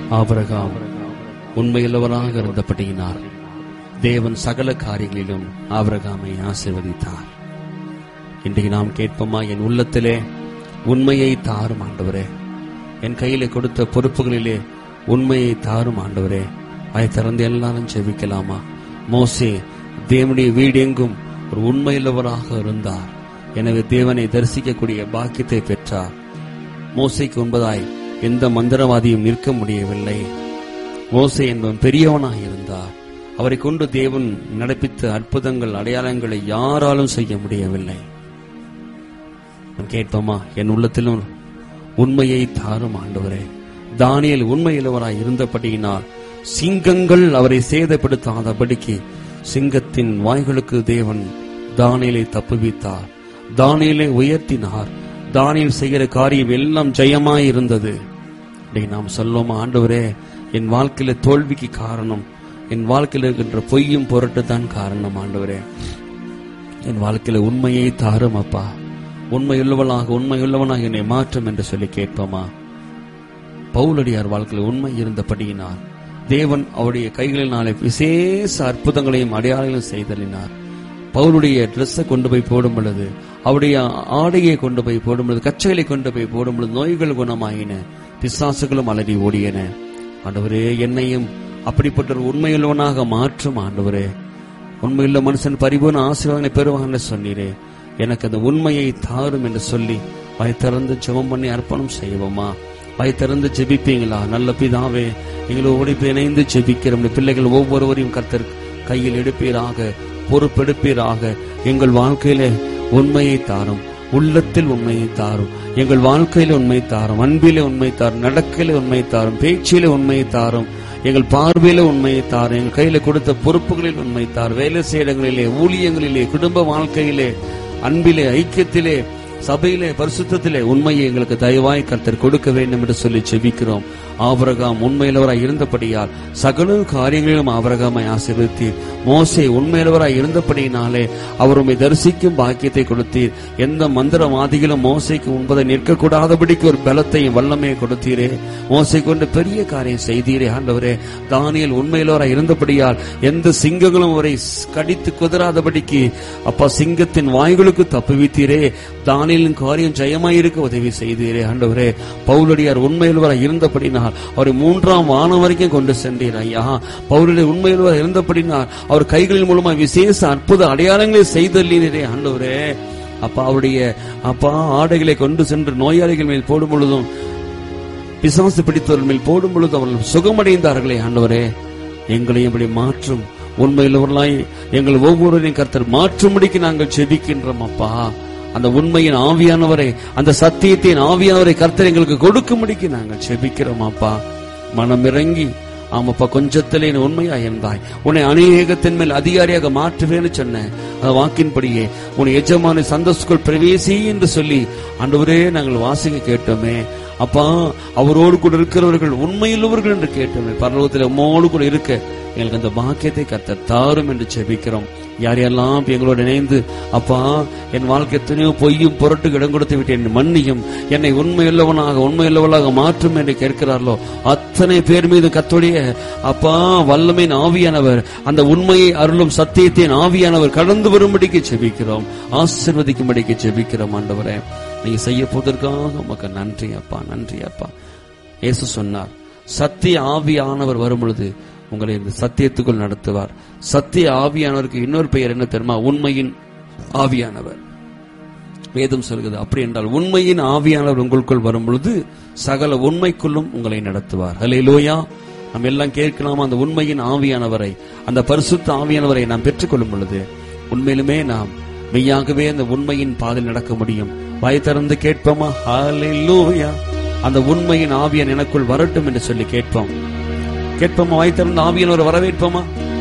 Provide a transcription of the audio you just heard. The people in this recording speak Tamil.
ஆபிரகாம் உண்மையுள்ளவராக இருந்தபடியினால் தேவன் சகல காரியங்களிலும் ஆபிரகாமை ஆசீர்வதித்தார். இன்றைக்கு நாம் கேட்போமா, என் உள்ளத்திலே உண்மையை தாரும் ஆண்டவரே, என் கையிலே கொடுத்த பொறுப்புகளிலே உண்மையை தாரும் ஆண்டவரே. அதை திறந்து எல்லாரும் ஜெபிக்கலாமா? மோசே தேவனுடைய வீடு எங்கும் ஒரு உண்மையுள்ளவராக இருந்தார். எனவே தேவனை தரிசிக்கக்கூடிய பாக்கியத்தை பெற்றார். மோசேக்கு முன்பதாய் எந்த மந்திரவாதியும் நிற்க முடியவில்லை. மோசே என்பவன் பெரியவனாக இருந்தார். அவரை கொண்டு தேவன் நடப்பித்த அற்புதங்கள், அடையாளங்களை யாராலும் செய்ய முடியவில்லை. கேட்போமா, என் உள்ளத்திலும் உண்மையை தாரும் ஆண்டவரே. தானியேல் உண்மையுள்ளவராய் இருந்தபடியினால் சிங்கங்கள் அவரை சேதப்படுத்தாதபடிக்கு சிங்கத்தின் வாய்களுக்கு தேவன் தானியேலை தப்புவித்தார். தானியேலை உயர்த்தினார். தானியேல் செய்கிற காரியம் எல்லாம் ஜெயமாய் இருந்தது. நாம் சொல்லுவோமா, ஆண்டவரே என் வாழ்க்கையில தோல்விக்கு காரணம் என் வாழ்க்கையில் இருக்கின்ற பொய்யும் பொருட்டு தான் காரணம். ஆண்டவரே என் வாழ்க்கையில உண்மையை தாரும் அப்பா. உண்மையுள்ளவனாக என்னை மாற்றும் என்று சொல்லி கேட்போமா? பவுலடியார் வாழ்க்கையில் உண்மை இருந்தபடியினால் தேவன் அவருடைய கைகளினாலே விசேஷ அற்புதங்களையும் அடையாளங்களையும் செய்தலினார். பவுலுடைய ட்ரெஸ்ஸை கொண்டு போய் போடும் பொழுது, அவருடைய ஆடையை கொண்டு போய் போடும் பொழுது, கச்சைகளை கொண்டு போய் போடும் பொழுது நோய்கள் குணமாயின, பிசாசுகளும் அலறி ஓடியன. ஆண்டவரே என்னையும் அப்படிப்பட்ட ஒரு உண்மையுள்ளவனாக மாற்றும் ஆண்டவரே. உண்மையுள்ள மனுஷன் பரிபூர்ண ஆசீர்வாதங்களை பெறுவான்னு சொன்னீரே, எனக்கு அந்த உண்மையை தாரும் என்று சொல்லி வாய் திறந்து ஜெபம் பண்ணி அர்ப்பணம் செய்வோமா? வாய் திறந்து ஜெபிப்பீங்களா? நல்ல பிதாவே, எங்களோடு இணைந்து ஜெபிக்கிற பிள்ளைகள் ஒவ்வொருவரையும் கர்த்தர் கையில் எடுப்பீராக, பொறுப்பெடுப்பீராக. எங்கள் வாழ்க்கையில உண்மையை தாரும், உள்ளத்தில் உண்மையை தாரும், எங்கள் வாழ்க்கையில உண்மை தாரும், அன்பிலே உண்மை தாரும், நடக்கையில உண்மை தாரும், பேச்சில உண்மையை தாரும், எங்கள் பார்வையில உண்மையை தாரும், எங்கள் கையில கொடுத்த பொறுப்புகளில் உண்மை தாரும், வேலை செய்யங்களிலே, ஊழியங்களிலே, குடும்ப வாழ்க்கையிலே, அன்பிலே, ஐக்கியத்திலே, சபையிலே, பரிசுத்தத்திலே உண்மையை எங்களுக்கு தயவாய் கர்த்தர் கொடுக்க வேண்டும் என்று சொல்லி செபிக்கிறோம். ஆபிரகாம் உண்மையுள்ளவராய் இருந்தபடியால் சகல காரியங்களிலும் ஆபிரகாமை ஆசீர்வதித்தீர். மோசே உண்மையுள்ளவராய் இருந்தபடியினாலே அவர் உம்மை தரிசிக்கும் பாக்கியத்தை கொடுத்தீர். எந்த மந்திரவாதிகளும் மோசைக்கு முன்பதை நிற்கக்கூடாதபடிக்கு ஒரு பலத்தையும் வல்லமையை கொடுத்தீரே. மோசை கொண்டு பெரிய காரியம் செய்தீரே ஆண்டவரே. தானியேல் உண்மையுள்ளவராய் இருந்தபடியால் எந்த சிங்கங்களும் அவரை கடித்து குதறாதபடிக்கு அப்பா சிங்கத்தின் வாய்களுக்கு தப்புவித்தீரே. தானியேலின் காரியம் ஜெயமாயிருக்க உதவி செய்தீரே ஆண்டவரே. பவுலடியார் உண்மையுள்ளவராய் இருந்தபடினால் அவரை 3ஆம் வானம் வரைக்கும் கொண்டு சென்றீர் ஐயா. பவுலுடைய உண்மையுள்ளவராய் இருந்தபடினால் அவர் கைகளின் மூலமா விசேஷ அற்புத அடையாளங்களை செய்தீரே ஆண்டவரே. அப்பா அவருடைய அப்பா ஆடைகளை கொண்டு சென்று நோயாளிகள் மேல் போடும் பொழுதும், பிசாசு பிடித்தவர்கள் மேல் போடும் பொழுதும் அவர்கள் சுகமடைந்தார்களே ஆண்டவரே. எங்களையும் இப்படி மாற்றும் உண்மையுள்ளவர்களாய் எங்கள் ஒவ்வொருவரையும் கர்த்தர் மாற்றும்படிக்கு நாங்கள் ஜெபிக்கின்றோம் அப்பா. அந்த உண்மையின் ஆவியானவரை, அந்த சத்தியத்தின் ஆவியானவரை கர்த்தர் எங்களுக்கு கொடுக்கும்படிக்கு நாங்கள் ஜெபிக்கிறோம் அப்பா. மனம் இறங்கி ஆமாப்பா, கொஞ்சத்திலே உண்மையா இருந்தாய், உன்னை அநேகத்தின் மேல் அதிகாரியாக மாற்றுவேன்னு சொன்னேன். அந்த வாக்கின்படியே உன்னை எஜமான சந்தோஷக்குள் பிரவேசி என்று சொல்லி ஆண்டவரே நாங்கள் வாசிக்க கேட்டோமே அப்பா. அவரோடு கூட இருக்கிறவர்கள் உண்மையுள்ளவர்கள் என்று கேட்டோமே. பரலோகத்தில் உம்மோடு கூட இருக்க எங்களுக்கு அந்த பாக்கியத்தை கர்த்தர் தாரும் என்று ஜெபிக்கிறோம். யாரெல்லாம் எங்களோடு இணைந்து அப்பா என் வாழ்க்கை எத்தனையோ பொய்யும் பொருட்டு இடம் கொடுத்து விட்டு என்னை மன்னியும், என்னை உண்மையுள்ளவளாக மாற்றும் என்று கேட்கிறார்களோ அத்தனை பேர் மீது கர்த்தருடைய அப்பா வல்லமையின் ஆவியானவர், அந்த உண்மையை அருளும் சத்தியத்தின் ஆவியானவர் கடந்து வரும்படிக்கு ஜெபிக்கிறோம், ஆசீர்வதிக்கும்படிக்கு ஜெபிக்கிறோம். ஆண்டவரே நீங்க செய்ய போவதற்காக உமக்கு நன்றி அப்பா, நன்றி அப்பா. இயேசு சொன்னார், சத்திய ஆவியானவர் வரும் பொழுது உங்களை இந்த சத்தியத்துக்குள் நடத்துவார். சத்திய ஆவியானவருக்கு இன்னொரு பெயர் என்ன தெரியுமா? உண்மையின் ஆவியானவர். வேதம் சொல்கிறது அப்படி என்றால் உண்மையின் ஆவியானவர் உங்களுக்குள் வரும் பொழுது சகல உண்மைக்குள்ளும் உங்களை நடத்துவார். ஹல்லேலூயா. நாம் எல்லாம் கேட்கலாமா? அந்த உண்மையின் ஆவியானவரை, அந்த பரிசுத்த ஆவியானவரை நாம் பெற்றுக்கொள்ளும் பொழுது உண்மையிலுமே நாம் மெய்யாகவே அந்த உண்மையின் பாதையில் நடக்க முடியும். வாய் திறந்து கேட்போமா? ஹல்லேலூயா. அந்த உண்மையின் ஆவியான் எனக்குள் வரட்டும் என்று சொல்லி கேட்போம். வாய் திறந்து ஆவியானவரை வரவேற்போமா?